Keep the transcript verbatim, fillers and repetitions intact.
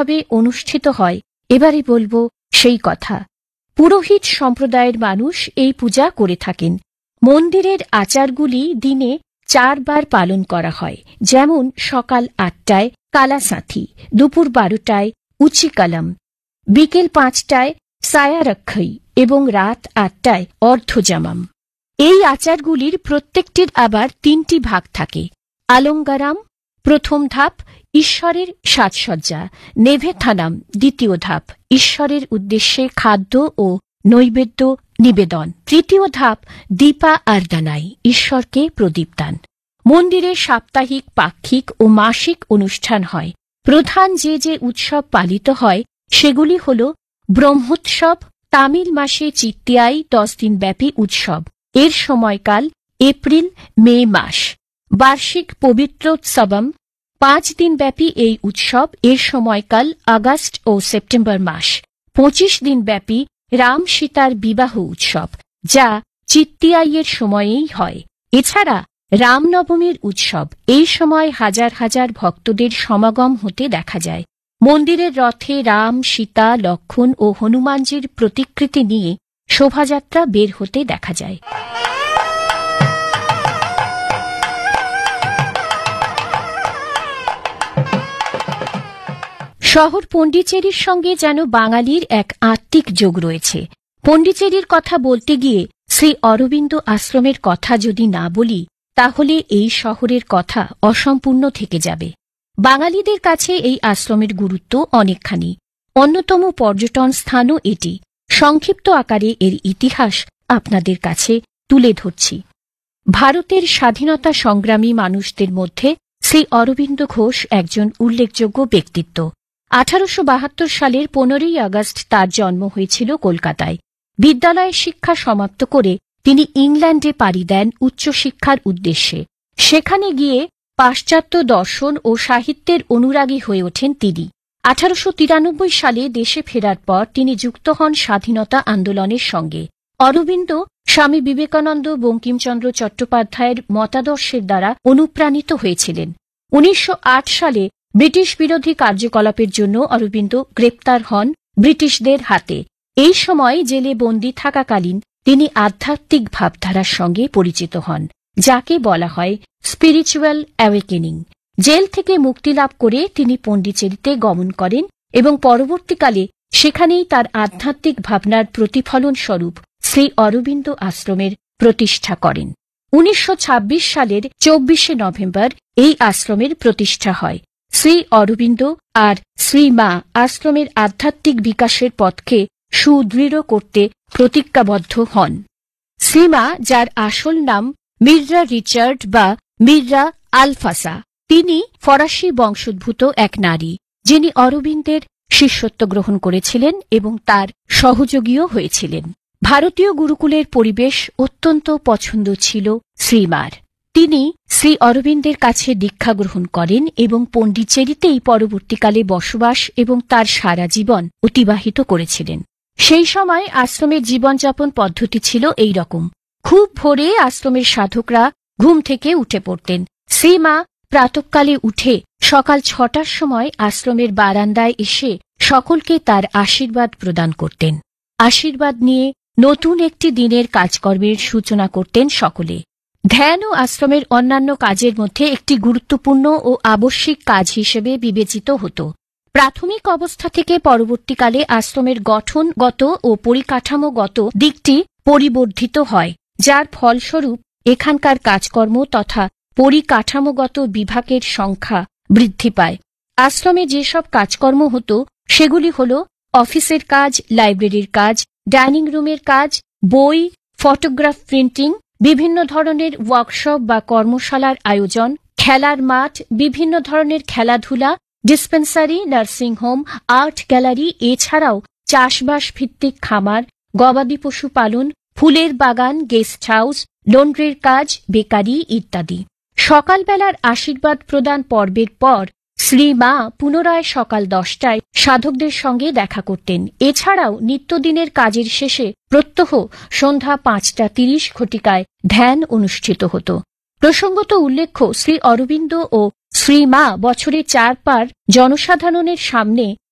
কিভাবে অনুষ্ঠিত হয় এবারে বলবো সেই কথা। পুরোহিত সম্প্রদায়ের মানুষ এই পূজা করে থাকেন। মন্দিরের আচারগুলি দিনে চারবার পালন করা হয়, যেমন সকাল আটটায় কালাসাথী, দুপুর বারোটায় উচিকালাম, বিকেল পাঁচটায় সায়ারক্ষই এবং রাত আটটায় অর্ধজামাম। এই আচারগুলির প্রত্যেকটির আবার তিনটি ভাগ থাকে। আলঙ্গারাম প্রথম ধাপ, ঈশ্বরের সাজসজ্জা; নেভেথানাম দ্বিতীয় ধাপ, ঈশ্বরের উদ্দেশ্যে খাদ্য ও নৈবেদ্য নিবেদন; তৃতীয় ধাপ দীপা আরদানাই, ঈশ্বরকে প্রদীপদান। মন্দিরে সাপ্তাহিক, পাক্ষিক ও মাসিক অনুষ্ঠান হয়। প্রধান যে যে উৎসব পালিত হয় সেগুলি হল ব্রহ্মোৎসব, তামিল মাসে চিত্তিয়াই দশ দিন ব্যাপী উৎসব, এর সময়কাল এপ্রিল মে মাস; বার্ষিক পবিত্রোৎসবম পাঁচ দিন ব্যাপী এই উৎসব, এর সময়কাল আগস্ট ও সেপ্টেম্বর মাস; পঁচিশ দিন ব্যাপী রাম সীতার বিবাহ উৎসব, যা চিত্তিয়াইয়ের সময়েই হয়। এছাড়া রামনবমীর উৎসব, এই সময় হাজার হাজার ভক্তদের সমাগম হতে দেখা যায়। মন্দিরের রথে রাম, সীতা, লক্ষ্মণ ও হনুমানজির প্রতিকৃতি নিয়ে শোভাযাত্রা বের হতে দেখা যায়। শহর পণ্ডিচেরির সঙ্গে যেন বাঙালির এক আত্মিক যোগ রয়েছে। পণ্ডিচেরির কথা বলতে গিয়ে শ্রী অরবিন্দ আশ্রমের কথা যদি না বলি, তাহলে এই শহরের কথা অসম্পূর্ণ থেকে যাবে। বাঙালিদের কাছে এই আশ্রমের গুরুত্ব অনেকখানি। অন্যতম পর্যটন স্থানও এটি। সংক্ষিপ্ত আকারে এর ইতিহাস আপনাদের কাছে তুলে ধরছি। ভারতের স্বাধীনতা সংগ্রামী মানুষদের মধ্যে শ্রী অরবিন্দ ঘোষ একজন উল্লেখযোগ্য ব্যক্তিত্ব। আঠারোশো বাহাত্তর সালের পনেরোই আগস্ট তার জন্ম হয়েছিল কলকাতায়। বিদ্যালয়ের শিক্ষা সমাপ্ত করে তিনি ইংল্যান্ডে পাড়ি দেন উচ্চশিক্ষার উদ্দেশ্যে। সেখানে গিয়ে পাশ্চাত্য দর্শন ও সাহিত্যের অনুরাগী হয়ে ওঠেন তিনি। আঠারোশো তিরানব্বই সালে দেশে ফেরার পর তিনি যুক্ত হন স্বাধীনতা আন্দোলনের সঙ্গে। অরবিন্দ স্বামী বিবেকানন্দ, বঙ্কিমচন্দ্র চট্টোপাধ্যায়ের মতাদর্শের দ্বারা অনুপ্রাণিত হয়েছিলেন। উনিশশো আট সালে ব্রিটিশ বিরোধী কার্যকলাপের জন্য অরবিন্দ গ্রেপ্তার হন ব্রিটিশদের হাতে। এই সময় জেলে বন্দী থাকাকালীন তিনি আধ্যাত্মিক ভাবধারার সঙ্গে পরিচিত হন, যাকে বলা হয় স্পিরিচুয়াল অ্যাওয়েকেনিং। জেল থেকে মুক্তিলাভ করে তিনি পণ্ডিচেরিতে গমন করেন এবং পরবর্তীকালে সেখানেই তার আধ্যাত্মিক ভাবনার প্রতিফলন স্বরূপ শ্রী অরবিন্দ আশ্রমের প্রতিষ্ঠা করেন। উনিশশো ছাব্বিশ সালের চব্বিশে নভেম্বর এই আশ্রমের প্রতিষ্ঠা হয়। শ্রী অরবিন্দ আর শ্রী মা আশ্রমের আধ্যাত্মিক বিকাশের পথকে সুদৃঢ় করতে প্রতিজ্ঞাবদ্ধ হন। শ্রীমা, যার আসল নাম মির্জা রিচার্ড বা মির্জা আলফাসা, তিনি ফরাসি বংশোদ্ভূত এক নারী, যিনি অরবিন্দের শিষ্যত্ব গ্রহণ করেছিলেন এবং তার সহযোগীও হয়েছিলেন। ভারতীয় গুরুকুলের পরিবেশ অত্যন্ত পছন্দ ছিল শ্রীমার। তিনি শ্রী অরবিন্দের কাছে দীক্ষা গ্রহণ করেন এবং পণ্ডিচেরিতেই পরবর্তীকালে বসবাস এবং তার সারা জীবন অতিবাহিত করেছিলেন। সেই সময় আশ্রমের জীবনযাপন পদ্ধতি ছিল এই রকম। খুব ভোরে আশ্রমের সাধকরা ঘুম থেকে উঠে পড়তেন। শ্রীমা প্রাতঃকালে উঠে সকাল ছটার সময় আশ্রমের বারান্দায় এসে সকলকে তার আশীর্বাদ প্রদান করতেন। আশীর্বাদ নিয়ে নতুন একটি দিনের কাজকর্মের সূচনা করতেন সকলে। ধ্যান ও আশ্রমের অন্যান্য কাজের মধ্যে একটি গুরুত্বপূর্ণ ও আবশ্যিক কাজ হিসেবে বিবেচিত হতো। প্রাথমিক অবস্থা থেকে পরবর্তীকালে আশ্রমের গঠনগত ও পরিকাঠামোগত দিকটি পরিবর্ধিত হয়, যার ফলস্বরূপ এখানকার কাজকর্ম তথা পরিকাঠামোগত বিভাগের সংখ্যা বৃদ্ধি পায়। আশ্রমে যেসব কাজকর্ম হতো সেগুলি হল অফিসের কাজ, লাইব্রেরির কাজ, ডাইনিং রুমের কাজ, বই, ফটোগ্রাফ প্রিন্টিং, বিভিন্ন ধরনের ওয়ার্কশপ বা কর্মশালার আয়োজন, খেলার মাঠ, বিভিন্ন ধরনের খেলাধুলা, ডিসপেন্সারি, নার্সিংহোম, আর্ট গ্যালারি, এছাড়াও চাষবাস ভিত্তিক খামার, গবাদি পশু পালন, ফুলের বাগান, গেস্ট হাউস, লন্ড্রির কাজ, বেকারি ইত্যাদি। সকালবেলার আশীর্বাদ প্রদান পর্বের পর শ্রীমা পুনরায় সকাল দশটায় সাধকদের সঙ্গে দেখা করতেন। এছাড়াও নিত্যদিনের কাজের শেষে প্রত্যহ সন্ধ্যা পাঁচটা তিরিশ ঘটিকায় ধ্যান অনুষ্ঠিত হতো। প্রসঙ্গত উল্লেখ্য, শ্রী অরবিন্দ ও শ্রীমা বছরে চারবার জনসাধারণের সামনে